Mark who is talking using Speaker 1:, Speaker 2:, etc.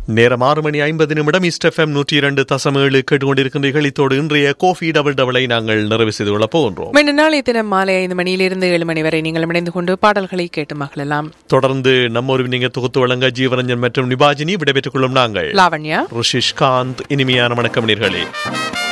Speaker 1: நேரம் 6:50 east FM 102.7 கேட்டுக்கொண்டிருக்கின்றீர்கள். இத்தோடு இன்றைய கோஃபி டபுள் டபுளை நாங்கள் நிறைவு செய்து கொள்ள போகின்றோம்.
Speaker 2: மீண்டும் நாளைய தினம் மாலை 5 மணியிலிருந்து 7 மணி வரை நீங்கள் இணைந்து கொண்டு பாடல்களை கேட்டு மகிழலாம்.
Speaker 1: தொடர்ந்து நம்ம ஒரு நீங்க தொகுத்து வழங்க ஜீவரஞ்சன் மற்றும் நிபாஜினி விடைபெற்றுக் கொள்ளும் நாங்கள்
Speaker 2: லாவண்யா,
Speaker 1: ரிஷிஷ்காந்த். இனிமையான வணக்கம் நேயர்களே.